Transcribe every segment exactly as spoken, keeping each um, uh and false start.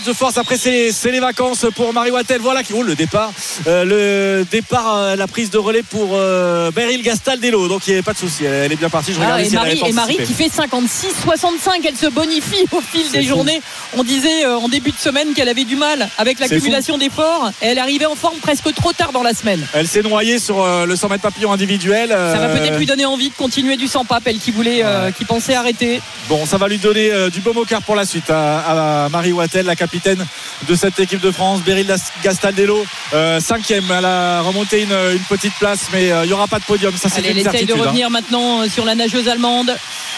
plus de force. Après c'est, c'est les vacances pour Marie Wattel. Voilà qui roule le départ. Euh, le départ, euh, la prise de relais pour euh, Beryl Gastaldello. Donc il n'y avait pas de souci. Elle, elle est bien partie. Je ah, regardais et, si Marie, elle et Marie qui fait cinquante-six soixante-cinq. Elle se bonifie au fil c'est des fou. journées. On disait euh, en début de semaine qu'elle avait du mal avec l'accumulation d'efforts. Et elle arrivait en forme presque trop tard dans la semaine. Elle s'est noyée sur euh, le cent mètres papillon individuel. Euh... Ça va peut-être lui donner envie de continuer du cent pape. Elle qui voulait, euh, ouais. qui pensait arrêter. Bon, ça va lui donner euh, du baume au cœur pour la suite à, à Marie Wattel, la capitaine de cette équipe de France. Beryl Gastaldello, euh, cinquième. Elle a remonté une, une petite place, mais il euh, n'y aura pas de podium. Ça, c'est Allez, une elle certitude. Elle essaye de revenir hein. maintenant sur la nageuse allemande.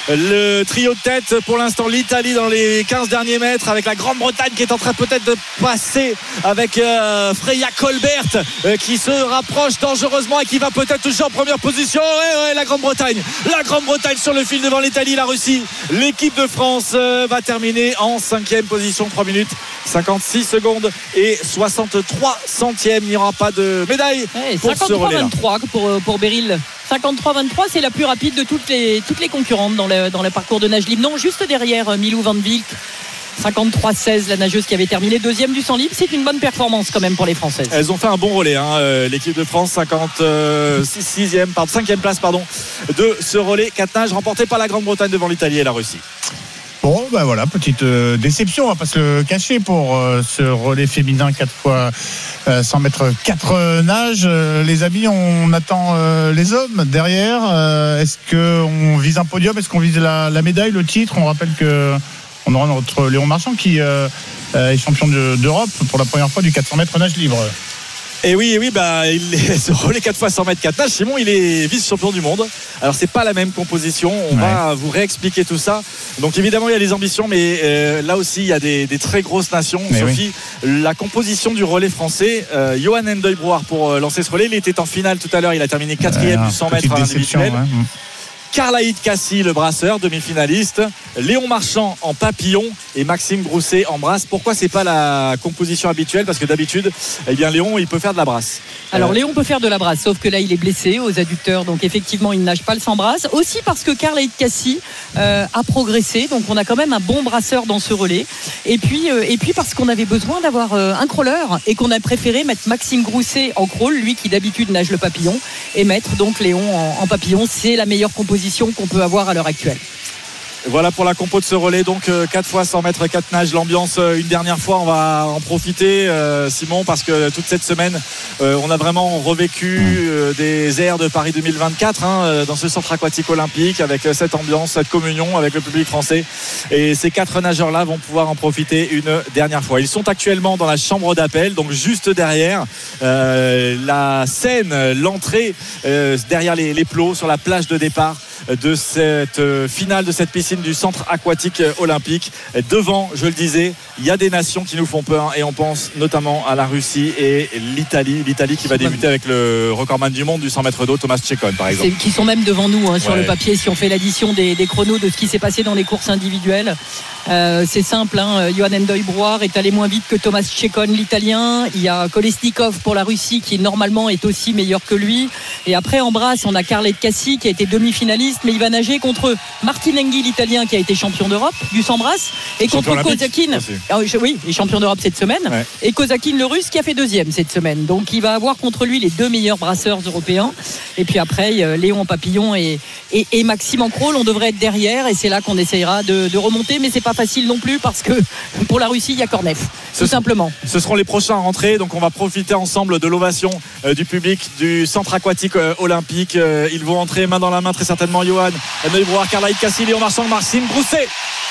Le trio de tête pour l'instant, l'Italie dans les quinze derniers mètres, avec la Grande-Bretagne qui est en train peut-être de passer avec euh, Freya Colbert euh, qui se rapproche dangereusement et qui va peut-être toucher en première position. Ouais, ouais, la Grande-Bretagne, la Grande-Bretagne sur le fil devant l'Italie, la Russie. L'équipe de France euh, va terminer en cinquième position, trois minutes cinquante-six secondes et soixante-trois centièmes. Il n'y aura pas de médaille ouais, pour ce relais. cinquante-trois vingt-trois pour, pour Beryl. cinquante-trois vingt-trois, c'est la plus rapide de toutes les, toutes les concurrentes dans le, dans le parcours de nage libre. Non, juste derrière Milou Van Wilk. cinquante-trois seize, la nageuse qui avait terminé deuxième du cent libre. C'est une bonne performance quand même pour les Françaises. Elles ont fait un bon relais hein. euh, l'équipe de France, cinquante-sixième, pardon, cinquième place pardon, de ce relais quatre nages remporté par la Grande-Bretagne devant l'Italie et la Russie. Bon, ben voilà, petite euh, déception, on va pas se le cacher pour euh, ce relais féminin quatre fois euh, cent mètres quatre nages. Euh, les amis, on attend euh, les hommes derrière. Euh, est-ce qu'on vise un podium? Est-ce qu'on vise la, la médaille, le titre? On rappelle que on aura notre Léon Marchand qui euh, est champion de, d'Europe pour la première fois du quatre cents mètres nage libre. Et oui, et oui, bah, il est, ce relais quatre fois cent mètres quatre nages, Simon, il est vice-champion du monde. Alors, c'est pas la même composition. On ouais. va vous réexpliquer tout ça. Donc, évidemment, il y a des ambitions, mais euh, là aussi, il y a des, des très grosses nations. Mais Sophie, oui. la composition du relais français, euh, Johan Hendeuil-Brouard pour euh, lancer ce relais. Il était en finale tout à l'heure. Il a terminé quatrième ouais, du cent mètres individuel. Ouais. Karl-Haït Kassi, le brasseur, demi-finaliste. Léon Marchand en papillon et Maxime Grousset en brasse. Pourquoi c'est pas la composition habituelle? Parce que d'habitude, eh bien Léon, il peut faire de la brasse. Alors euh... Léon peut faire de la brasse, sauf que là, il est blessé aux adducteurs, donc effectivement, il ne nage pas le sans brasse. Aussi parce que Karl-Haït Kassi euh, a progressé, donc on a quand même un bon brasseur dans ce relais. Et puis, euh, et puis parce qu'on avait besoin d'avoir euh, un crawler et qu'on a préféré mettre Maxime Grousset en crawl, lui qui d'habitude nage le papillon, et mettre donc Léon en, en papillon. C'est la meilleure composition qu'on peut avoir à l'heure actuelle. Voilà pour la compo de ce relais, donc quatre fois cent mètres quatre nages. L'ambiance une dernière fois, on va en profiter euh, Simon, parce que toute cette semaine euh, on a vraiment revécu euh, des airs de Paris deux mille vingt-quatre hein, dans ce centre aquatique olympique, avec cette ambiance, cette communion avec le public français, et ces quatre nageurs là vont pouvoir en profiter une dernière fois. Ils sont actuellement dans la chambre d'appel, donc juste derrière euh, la scène, l'entrée euh, derrière les, les plots sur la plage de départ de cette finale de cette piscine du centre aquatique olympique. Devant, je le disais, il y a des nations qui nous font peur, et on pense notamment à la Russie et l'Italie. L'Italie qui va débuter avec le recordman du monde du cent mètres d'eau, Thomas Tchekon par exemple. C'est, qui sont même devant nous hein, sur ouais. le papier, si on fait l'addition des, des chronos de ce qui s'est passé dans les courses individuelles. Euh, c'est simple, hein, Johan Hendeuil-Brouard est allé moins vite que Thomas Tchekon, l'Italien. Il y a Kolesnikov pour la Russie qui normalement est aussi meilleur que lui. Et après en brasse, on a Karl-Haït Kassi qui a été demi-finaliste, mais il va nager contre Martin Enghi, l'Italien, qui a été champion d'Europe du cent brasse, et champion contre Kozakin. Ah, oui, et champion d'Europe cette semaine. Ouais. Et Kozakin, le Russe, qui a fait deuxième cette semaine. Donc il va avoir contre lui les deux meilleurs brasseurs européens. Et puis après, Léon en papillon et, et, et Maxime en crawl. On devrait être derrière, et c'est là qu'on essayera de, de remonter, mais c'est pas facile non plus, parce que pour la Russie, il y a Kornev, tout ce simplement. Ce seront les prochains à rentrer, donc on va profiter ensemble de l'ovation euh, du public du centre aquatique euh, olympique. Euh, ils vont entrer main dans la main très certainement. Johan Hendeuil-Brouard, Karl-Haït Kassi, Léon Marchand, Maxime Grousset.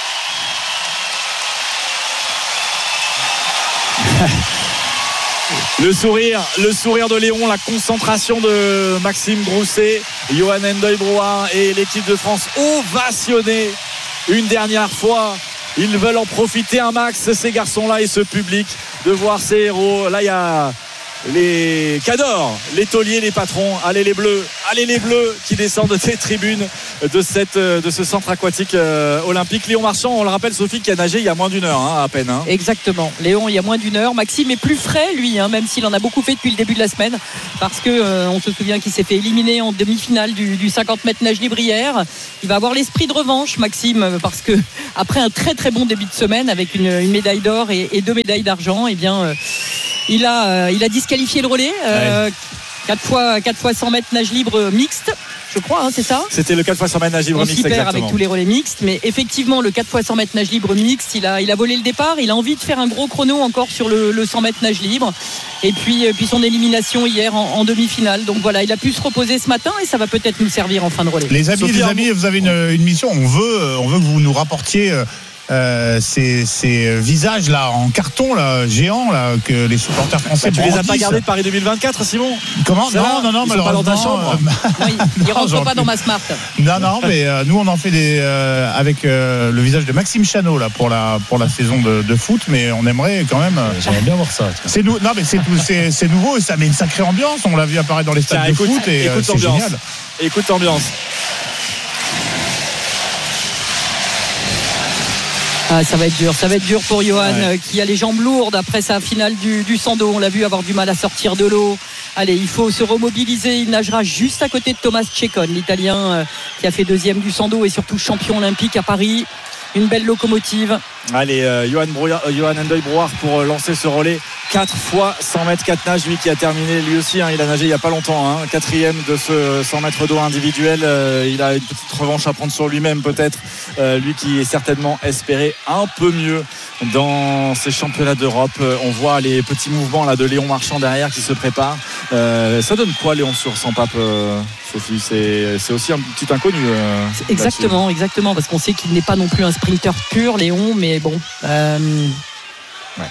Le sourire, le sourire de Léon, la concentration de Maxime Grousset, Johan Hendeuil-Brouard et l'équipe de France ovationnée une dernière fois. Ils veulent en profiter un max, ces garçons-là et ce public, de voir ces héros. Là, il y a les cadors, les tauliers, les patrons. Allez les bleus, allez les bleus qui descendent des tribunes de, cette, de ce centre aquatique euh, olympique. Léon Marchand, on le rappelle, Sophie, qui a nagé il y a moins d'une heure, hein, à peine. Hein. Exactement. Léon, il y a moins d'une heure. Maxime est plus frais, lui, hein, même s'il en a beaucoup fait depuis le début de la semaine, parce que euh, on se souvient qu'il s'est fait éliminer en demi-finale du, du cinquante mètres nage libre hier. Il va avoir l'esprit de revanche, Maxime, parce que après un très très bon début de semaine avec une, une médaille d'or et, et deux médailles d'argent, eh bien. Euh, Il a, euh, il a disqualifié le relais. Euh, quatre fois, quatre fois cent mètres nage libre mixte, je crois, hein, c'est ça. C'était le quatre fois cent mètres nage libre on mixte. On s'y perd exactement. avec tous les relais mixtes, mais effectivement, le quatre fois cent mètres nage libre mixte, il a, il a volé le départ. Il a envie de faire un gros chrono encore sur le, le cent mètres nage libre. Et puis, puis son élimination hier en, en demi-finale. Donc voilà, il a pu se reposer ce matin et ça va peut-être nous servir en fin de relais. Les amis, Sophie, les amis, vous avez une, une mission. On veut, on veut que vous nous rapportiez. Euh, Euh, ces, ces visages là en carton là géants là que les supporters français bah, tu brandissent. les as pas gardés de Paris deux mille vingt-quatre, Simon? Comment? Ça non, va non non ils malheureusement sont pas dans ta chambre. Euh, oui, ils rentrent pas plus. Dans ma Smart. Non non mais euh, nous on en fait des euh, avec euh, le visage de Maxime Chanot là pour la pour la saison de, de foot, mais on aimerait quand même. Euh, J'aimerais bien voir ça. C'est nou- non mais c'est c'est, c'est nouveau et ça met une sacrée ambiance. On l'a vu apparaître dans les stades Tiens, de écoute, foot et écoute euh, c'est l'ambiance. génial. Écoute l'ambiance. Ah, ça va être dur, ça va être dur pour Johan Ouais. euh, qui a les jambes lourdes après sa finale du, du cent dos. On l'a vu avoir du mal à sortir de l'eau. Allez, il faut se remobiliser. Il nagera juste à côté de Thomas Tchekon, l'Italien euh, qui a fait deuxième du cent dos et surtout champion olympique à Paris. Une belle locomotive. Allez, euh, Johan, Brouillard, euh, Johan Ndeuil-Brouard pour euh, lancer ce relais. quatre fois cent mètres quatre nages, lui qui a terminé lui aussi, hein, il a nagé il n'y a pas longtemps, hein, quatrième de ce cent mètres d'eau individuel. Euh, il a une petite revanche à prendre sur lui-même peut-être, euh, lui qui est certainement espéré un peu mieux dans ces championnats d'Europe. Euh, on voit les petits mouvements là de Léon Marchand derrière qui se prépare. Euh, ça donne quoi Léon sur cent pape, euh, Sophie? c'est, c'est aussi un petit inconnu. Euh, exactement, exactement, parce qu'on sait qu'il n'est pas non plus un sprinter pur, Léon, mais bon. Euh... Ouais.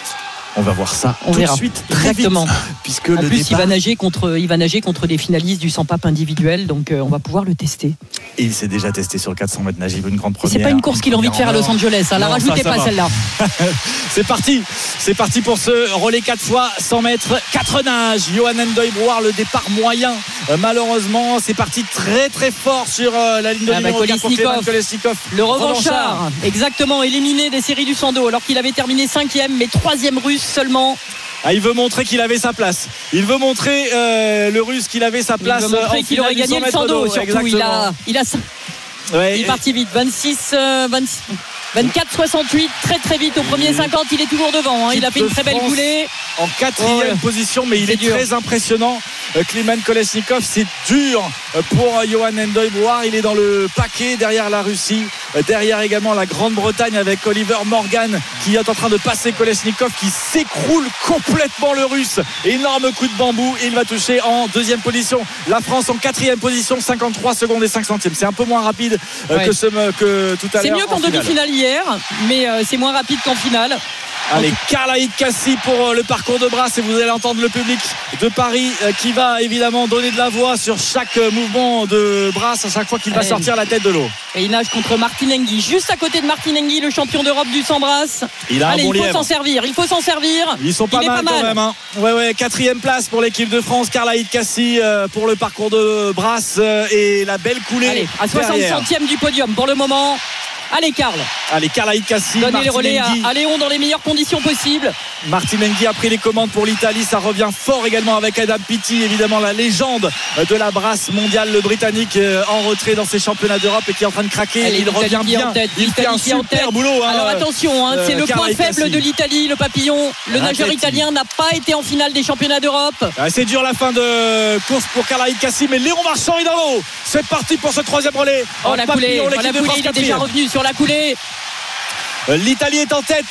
On va voir ça on tout verra. de suite, très Exactement. vite, puisque en le plus, départ... il va nager contre, il va nager contre des finalistes du cent pape individuel, donc euh, on va pouvoir le tester. Et il s'est déjà testé sur le quatre cents mètres nage, une grande première. C'est pas une course qu'il a envie de faire à Los Angeles, hein. La Non, rajoutez ça, ça pas va. celle-là. C'est parti, c'est parti pour ce relais quatre fois cent mètres, quatre nages. Johan Ndeuil-Brouard, le départ moyen. Euh, malheureusement, c'est parti très très fort sur euh, la ligne de Ah bah, numéro quatre pour Kleman Kolesnikov. Le revanchard, exactement, éliminé des séries du cent dos, alors qu'il avait terminé cinquième, mais troisième russe seulement. Ah, il veut montrer qu'il avait sa place. Il veut montrer euh, le russe qu'il avait sa place. Il veut montrer en qu'il aurait finale du gagné le cent dos, surtout. Exactement. Il a, il a, Ouais, il est parti vite, vingt-six, vingt-six, vingt-quatre soixante-huit, très très vite au premier cinquante. Il est toujours devant, hein. Il a fait une très belle coulée en quatrième oh, ouais. position, mais il c'est est dur. très impressionnant. Kleman Kolesnikov, c'est dur pour Johan Ndeuil-Brouard. Il est dans le paquet derrière la Russie, derrière également la Grande-Bretagne avec Oliver Morgan qui est en train de passer Kolesnikov, qui s'écroule complètement le russe. Énorme coup de bambou et il va toucher en deuxième position. La France en quatrième position, cinquante-trois secondes et cinq centièmes. C'est un peu moins rapide euh, ouais. que, ce, que tout à c'est l'heure. C'est mieux qu'en demi-finale hier, mais euh, c'est moins rapide qu'en finale. Allez, Karl-Haït Kassi pour le parcours de Brasse, et vous allez entendre le public de Paris qui va évidemment donner de la voix sur chaque mouvement de Brasse à chaque fois qu'il va Allez. sortir la tête de l'eau. Et il nage contre Martin Hengui, juste à côté de Martin Hengui, le champion d'Europe du cent brasse. Il a Allez, un bon il faut lièvre. s'en servir, il faut s'en servir. Ils sont pas il mal, est pas quand mal. même. Hein. Ouais, ouais, quatrième place pour l'équipe de France. Karl-Haït Kassi euh, pour le parcours de Brasse euh, et la belle coulée. Allez, à soixante derrière. centièmes du podium pour le moment. Allez, Karl. Allez, Karl-Haït Kassi. Donnez les relais à, Hengui. à Léon dans les meilleures conditions possibles. Martin Hengui a pris les commandes pour l'Italie. Ça revient fort également avec Adam Peaty, évidemment la légende de la brasse mondiale, le Britannique en retrait dans ses championnats d'Europe et qui est en train de craquer. Allez, il revient bien. En tête, il fait un super en tête. boulot. Hein, Alors attention, hein, euh, c'est le point Karl-Haït faible Kassi. de l'Italie, le papillon. Le Ratetti. nageur italien n'a pas été en finale des championnats d'Europe. Ah, c'est dur la fin de course pour Karl-Haït Kassi, mais Léon Marchand est dans l'eau. C'est parti pour ce troisième relais. Oh, En la papillon, coulée, l'équipe la de coulée, France il est déjà quatrième. revenu sur la coulée. L'Italie est en tête,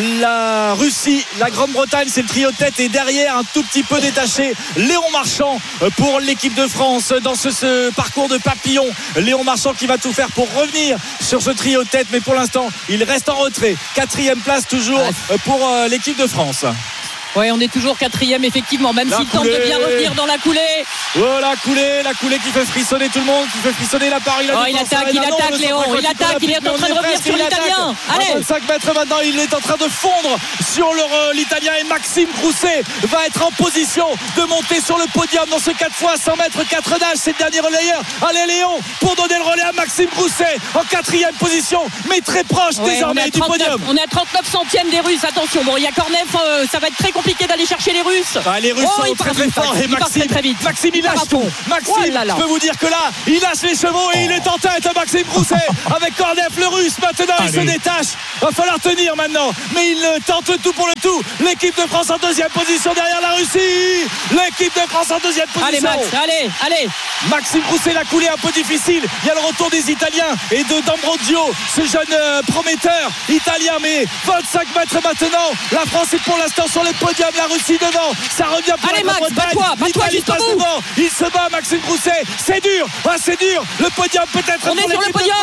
la Russie, la Grande-Bretagne, c'est le trio de tête, et derrière un tout petit peu détaché Léon Marchand pour l'équipe de France dans ce, ce parcours de papillon. Léon Marchand qui va tout faire pour revenir sur ce trio de tête, mais pour l'instant il reste en retrait. Quatrième place toujours pour l'équipe de France. Ouais, on est toujours quatrième, effectivement, même s'il tente de bien revenir dans la coulée. Oh, la coulée, la coulée qui fait frissonner tout le monde, qui fait frissonner la Paris. Oh, il attaque, il attaque, Léon, il attaque, il est en train de revenir sur l'Italien. Allez, vingt-cinq mètres maintenant, il est en train de fondre sur le, l'Italien et Maxime Grousset va être en position de monter sur le podium dans ce quatre fois cent mètres quatre nages. C'est le dernier relayeur. Allez, Léon, pour donner le relais à Maxime Grousset en quatrième position, mais très proche ouais, désormais du podium. On est à trente-neuf centièmes des Russes. Attention, bon, il y a Kornev, euh, ça va être très compliqué d'aller chercher les Russes. Ah, les Russes oh, sont très très forts et Maxime, très, très vite. Maxime il lâche tout. Maxime, oh là là. Je peux vous dire que là, il lâche les chevaux et oh. il est en tête. Maxime Grousset avec Kornev, le Russe. Maintenant, Allez. il se détache. Va falloir tenir maintenant, mais il tente tout pour le tout. L'équipe de France en deuxième position derrière la Russie. L'équipe de France en deuxième position. Allez Max, allez, allez. Maxime Grousset, la coulée un peu difficile. Il y a le retour des Italiens et de D'Ambrosio, ce jeune euh, prometteur italien. Mais vingt-cinq mètres maintenant. La France est pour l'instant sur le podium. La Russie devant. Ça revient pour allez la Max, bats-toi, bats-toi juste passe devant. Il se bat, Maxime Grousset. C'est dur, ah, c'est dur. Le podium peut-être. On est sur le podium.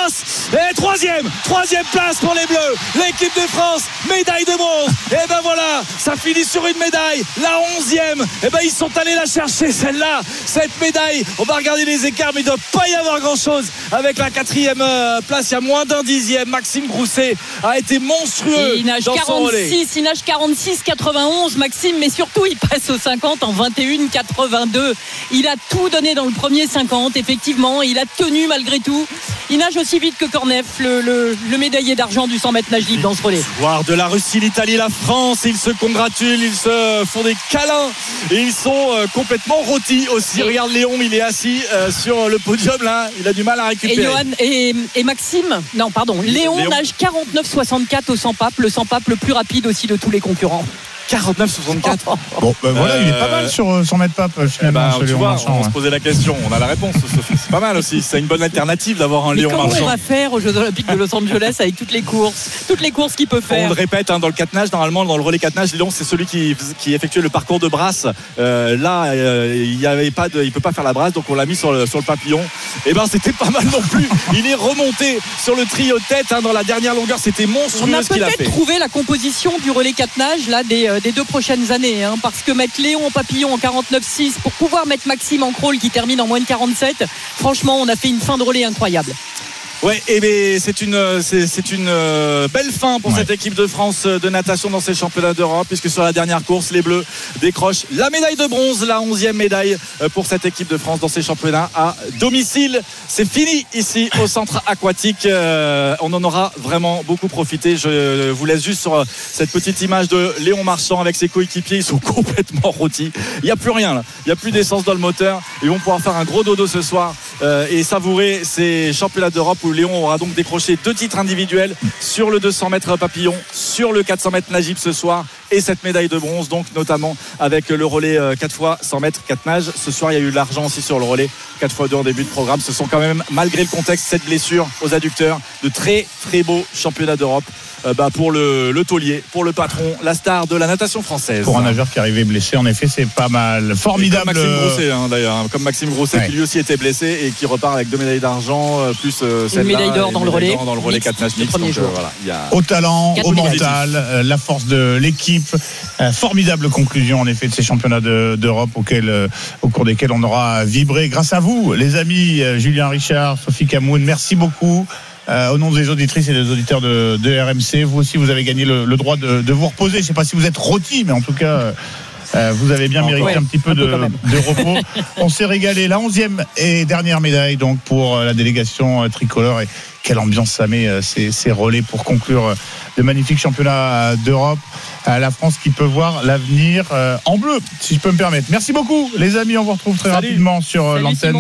Et troisième, troisième place pour les Bleus. L'équipe de France, médaille de bronze. Et ben voilà, ça finit sur une médaille. La onzième. Et ben ils sont allés la chercher celle-là, cette médaille. On va regarder les écarts, mais il ne doit pas y avoir grand-chose avec la quatrième place. Il y a moins d'un dixième. Maxime Grousset a été monstrueux. Il nage dans quarante-six, son relais. Il nage quarante-six quatre-vingt-onze, Maxime, mais surtout il passe au cinquante en vingt et un quatre-vingt-deux. Il a tout donné dans le premier cinquante, effectivement. Il a tenu malgré tout. Il nage aussi vite que Kornev, le, le, le médaillé d'argent du cent mètres nage libre dans ce relais. Voir de la Russie, l'Italie, la France, ils se congratulent, ils se font des câlins et ils sont euh, complètement rôtis aussi. Et regarde Léon, il est assis euh, sur le podium là, il a du mal à récupérer. Et, Johan, et, et Maxime, non pardon, Léon, Léon. nage quarante-neuf soixante-quatre au cent pape, le cent pape le plus rapide aussi de tous les concurrents. quarante-neuf soixante-quatre. Bon, ben voilà, euh, il est pas mal sur cent mètres pape. Bah, tu vois, on ouais. se posait la question, on a la réponse, Sophie. C'est pas mal aussi, c'est une bonne alternative d'avoir un mais Léon Marchand. Comment on va faire aux Jeux Olympiques de Los Angeles avec toutes les courses, toutes les courses qu'il peut faire. On le répète, hein, dans le quatre nages, normalement, dans le relais quatre nages, Léon, c'est celui qui, qui effectuait le parcours de brasse. Euh, là, euh, il y avait pas de, il peut pas faire la brasse, donc on l'a mis sur le, sur le papillon. Et ben, c'était pas mal non plus. Il est remonté sur le trio de tête hein, dans la dernière longueur. C'était monstrueux ce qu'il a fait. On a peut-être trouvé la composition du relais quatre nages là des, euh, des deux prochaines années. Hein, parce que mettre Léon en papillon en quarante-neuf six pour pouvoir mettre Maxime en crawl qui termine en moins de quarante-sept, franchement on a fait une fin de relais incroyable. Ouais, et ben c'est une c'est, c'est une belle fin pour ouais. cette équipe de France de natation dans ces championnats d'Europe, puisque sur la dernière course, les Bleus décrochent la médaille de bronze, la onzième médaille pour cette équipe de France dans ces championnats à domicile. C'est fini ici au centre aquatique. On en aura vraiment beaucoup profité. Je vous laisse juste sur cette petite image de Léon Marchand avec ses coéquipiers. Ils sont complètement rôtis. Il n'y a plus rien là. Il n'y a plus d'essence dans le moteur. Ils vont pouvoir faire un gros dodo ce soir et savourer ces championnats d'Europe où Léon aura donc décroché deux titres individuels sur le deux cents mètres papillon, sur le quatre cents mètres nagib ce soir et cette médaille de bronze donc notamment avec le relais quatre fois cent mètres quatre nages. Ce soir il y a eu l'argent aussi sur le relais quatre fois deux en début de programme. Ce sont quand même, malgré le contexte, cette blessure aux adducteurs, de très très beaux championnats d'Europe euh, bah, pour le, le taulier, pour le patron, la star de la natation française. Pour un nageur qui arrivait blessé, en effet, c'est pas mal. Formidable. Comme Maxime Grousset hein, d'ailleurs, hein, comme Maxime Grousset ouais. qui lui aussi était blessé et qui repart avec deux médailles d'argent euh, plus euh, celle-là, une médaille d'or dans le relais, dans le relais quatre nages mixte. Donc, euh, voilà, y a au talent, au mental, euh, la force de l'équipe. Euh, formidable conclusion en effet de ces championnats de, d'Europe auxquels, euh, au cours desquels on aura vibré grâce à vous, les amis. euh, Julien Richard, Sophie Camoun, merci beaucoup. Euh, au nom des auditrices et des auditeurs de, de R M C, vous aussi vous avez gagné le, le droit de, de vous reposer. Je ne sais pas si vous êtes rôtis, mais en tout cas euh, vous avez bien mérité ouais, un petit peu, un peu de, de repos. On s'est régalé. La onzième et dernière médaille donc pour la délégation tricolore. Et quelle ambiance ça met ces, ces relais pour conclure de magnifiques championnats d'Europe. La France qui peut voir l'avenir en bleu, si je peux me permettre. Merci beaucoup les amis, on vous retrouve très Salut. rapidement sur Salut l'antenne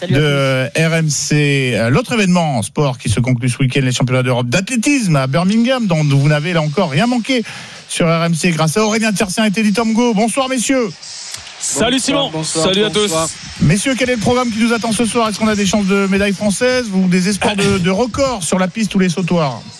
de R M C. L'autre événement en sport qui se conclut ce week-end, les championnats d'Europe d'athlétisme à Birmingham, dont vous n'avez là encore rien manqué sur R M C grâce à Aurélien Tiercien et Teddy Tomgo. Bonsoir messieurs. Salut Simon, bonsoir, salut bonsoir. à tous. Messieurs, quel est le programme qui nous attend ce soir? Est-ce qu'on a des chances de médaille française ou des espoirs de, de record sur la piste ou les sautoirs?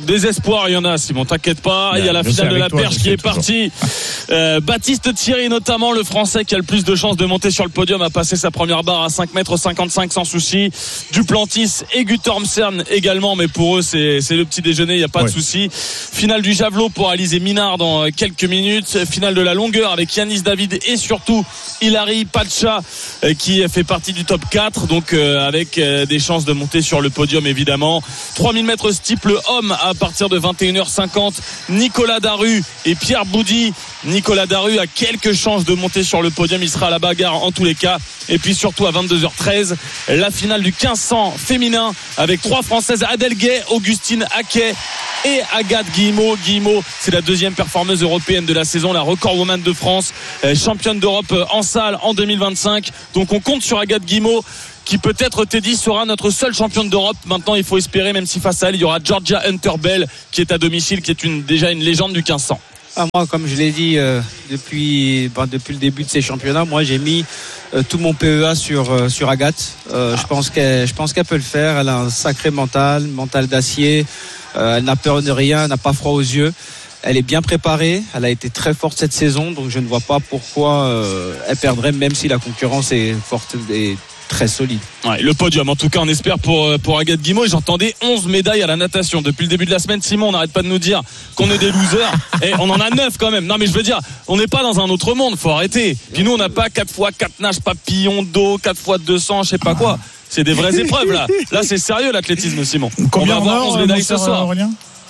Des espoirs, il y en a, Simon, t'inquiète pas. Il y a la finale de la perche qui est partie. Euh, Baptiste Thierry, notamment, le Français qui a le plus de chances de monter sur le podium, a passé sa première barre à cinq mètres cinquante-cinq sans souci. Duplantis et Guttormsen également, mais pour eux, c'est, c'est le petit déjeuner, il n'y a pas ouais. de souci. Finale du javelot pour Alizé Minard dans quelques minutes. Finale de la longueur avec Yanis David et surtout Hilary Pacha euh, qui fait partie du top quatre, donc euh, avec euh, des chances de monter sur le podium, évidemment. trois mille mètres steeple homme à partir de vingt et une heures cinquante. Nicolas Daru et Pierre Boudy. Nicolas Daru a quelques chances de monter sur le podium. Il sera à la bagarre en tous les cas. Et puis surtout à vingt-deux heures treize, la finale du quinze cents féminin avec trois Françaises, Adèle Gay, Augustine Haquet et Agathe Guillemot. Guillemot, c'est la deuxième performeuse européenne de la saison, la record woman de France, championne d'Europe en salle en deux mille vingt-cinq. Donc on compte sur Agathe Guillemot, qui peut-être, Teddy, sera notre seule championne d'Europe. Maintenant, il faut espérer, même si face à elle, il y aura Georgia Hunter-Bell, qui est à domicile, qui est une, déjà une légende du quinze cents. Ah, moi, comme je l'ai dit euh, depuis, bah, depuis le début de ces championnats, moi j'ai mis euh, tout mon P E A sur, euh, sur Agathe. Euh, ah. je, pense qu'elle, je pense qu'elle peut le faire. Elle a un sacré mental, mental d'acier. Euh, elle n'a peur de rien, elle n'a pas froid aux yeux. Elle est bien préparée, elle a été très forte cette saison, donc je ne vois pas pourquoi euh, elle perdrait, même si la concurrence est forte et très solide. Ouais, le podium, en tout cas, on espère pour, pour Agathe Guillemot. Et j'entendais onze médailles à la natation. Depuis le début de la semaine, Simon, on n'arrête pas de nous dire qu'on est des losers. Et on en a neuf quand même. Non, mais je veux dire, on n'est pas dans un autre monde, faut arrêter. Puis nous, on n'a pas quatre fois quatre nages papillons d'eau, quatre fois deux cents, je sais pas quoi. C'est des vraies épreuves, là. Là, c'est sérieux, l'athlétisme, Simon. Combien on va avoir onze médailles ce soir. Aurélien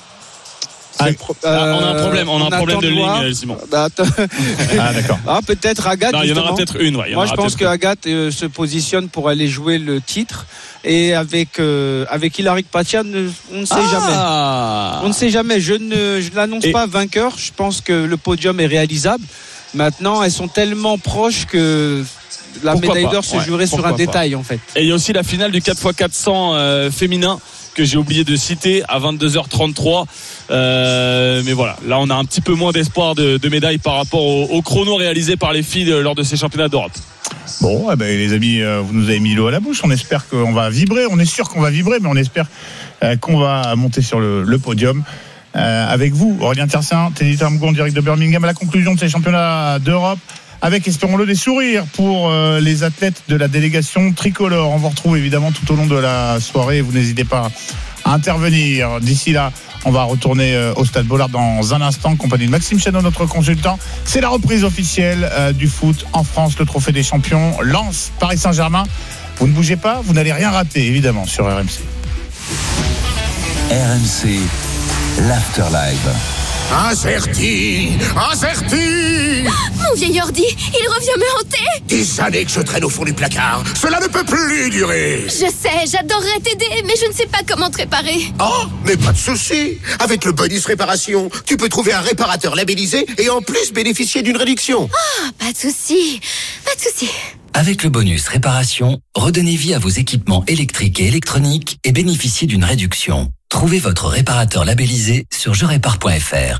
Ah, euh, on a un problème, on a un problème de ligne, Simon. Bah, ah d'accord. Ah, peut-être Agathe. Non, il y en aura peut-être une. Ouais, Moi, je pense que Agathe euh, se positionne pour aller jouer le titre, et avec euh, avec Hilary Pacha, on ne sait ah. jamais. On ne sait jamais. Je ne je l'annonce et... pas vainqueur. Je pense que le podium est réalisable. Maintenant, elles sont tellement proches que la pourquoi médaille d'or pas. se ouais, jouerait sur un pas. détail, en fait. Et il y a aussi la finale du quatre fois quatre cents euh, féminin, que j'ai oublié de citer, à vingt-deux heures trente-trois. Euh, mais voilà, là on a un petit peu moins d'espoir de, de médailles par rapport au, au chrono réalisé par les filles lors de ces championnats d'Europe. Bon, eh ben, les amis, vous nous avez mis l'eau à la bouche. On espère qu'on va vibrer. On est sûr qu'on va vibrer, mais on espère qu'on va monter sur le, le podium. Euh, avec vous, Aurélien Tiersin, Teddy Tarmgon, direct de Birmingham, à la conclusion de ces championnats d'Europe. Avec, espérons-le, des sourires pour euh, les athlètes de la délégation tricolore. On vous retrouve évidemment tout au long de la soirée. Vous n'hésitez pas à intervenir. D'ici là, on va retourner euh, au Stade Bollard dans un instant, en compagnie de Maxime Chanon, notre consultant. C'est la reprise officielle euh, du foot en France, le trophée des champions. Lens, Paris Saint-Germain. Vous ne bougez pas, vous n'allez rien rater, évidemment, sur R M C. R M C, l'Afterlife. Incerti, incerti. Mon vieil ordi, il revient me hanter. Des années que je traîne au fond du placard. Cela ne peut plus durer. Je sais, j'adorerais t'aider, mais je ne sais pas comment te réparer. Oh, mais pas de souci. Avec le bonus réparation, tu peux trouver un réparateur labellisé et en plus bénéficier d'une réduction. Ah, oh, pas de souci, pas de souci. Avec le bonus réparation, redonnez vie à vos équipements électriques et électroniques et bénéficiez d'une réduction. Trouvez votre réparateur labellisé sur je répare point f r.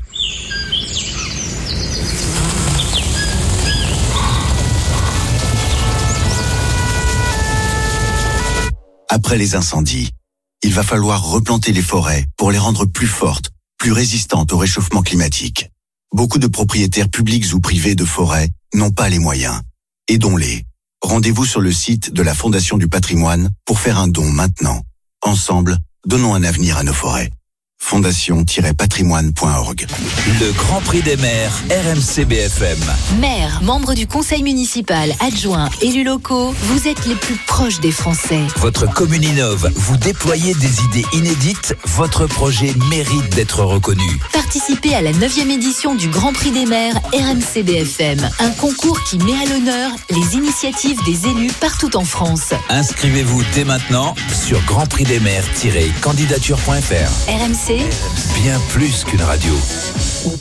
Après les incendies, il va falloir replanter les forêts pour les rendre plus fortes, plus résistantes au réchauffement climatique. Beaucoup de propriétaires publics ou privés de forêts n'ont pas les moyens. Aidons-les. Rendez-vous sur le site de la Fondation du Patrimoine pour faire un don maintenant. Ensemble, donnons un avenir à nos forêts. fondation tiret patrimoine point org. Le Grand Prix des maires, R M C B F M. Maires, membres du conseil municipal, adjoints, élus locaux, vous êtes les plus proches des Français. Votre commune innove, vous déployez des idées inédites, votre projet mérite d'être reconnu. Participez à la neuvième édition du Grand Prix des maires R M C B F M, un concours qui met à l'honneur les initiatives des élus partout en France. Inscrivez-vous dès maintenant sur grand prix des maires tiret candidature point f r. R M C, bien plus qu'une radio.